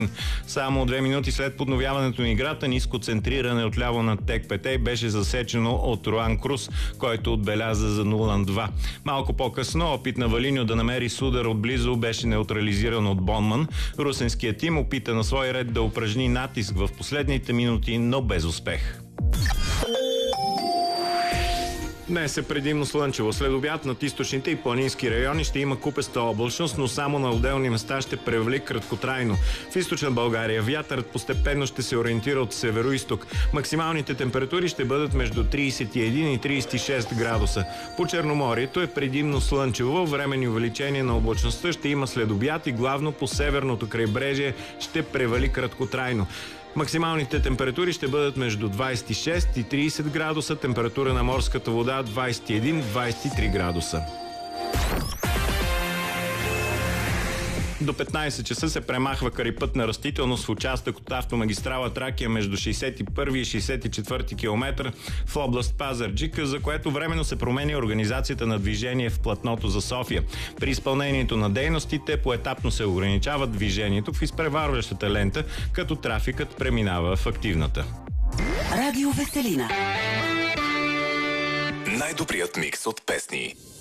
Само 2 минути след подновяването на играта, ниско центриране отляво на Тек Петей беше засечено от Руан Крус, който отбеляза за 0-2. Малко по-късно опит на Валиньо да намери судар отблизо беше неутрализиран от Бонман. Русенският тим опита на свой ред да упражни натиск в последните минути, но без успех. Днес е предимно слънчево. След обяд над източните и планински райони ще има купеста облачност, но само на отделни места ще превали краткотрайно. В източна България вятърът постепенно ще се ориентира от северо-исток. Максималните температури ще бъдат между 31 и 36 градуса. По Черноморието е предимно слънчево. Временни увеличения на облачността ще има след обяд и главно по северното крайбрежие ще превали краткотрайно. Максималните температури ще бъдат между 26 и 30 градуса, температура на морската вода 21-23 градуса. До 15 часа се премахва крайпътна растителност в участък от автомагистрала Тракия между 61 и 64 км в област Пазарджик, за което временно се променя организацията на движение в платното за София. При изпълнението на дейностите поетапно се ограничава движението в изпреварващата лента, като трафикът преминава в активната. Радио Веселина. Най-добрият микс от песни.